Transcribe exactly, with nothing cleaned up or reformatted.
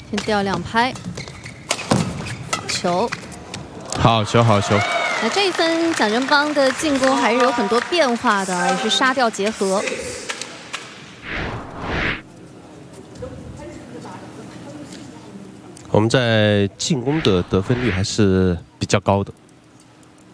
先掉两拍，球， 好球好球。 那这一分蒋振邦的进攻还是有很多变化的，也是杀掉结合。 我们在进攻的得分率还是比较高的。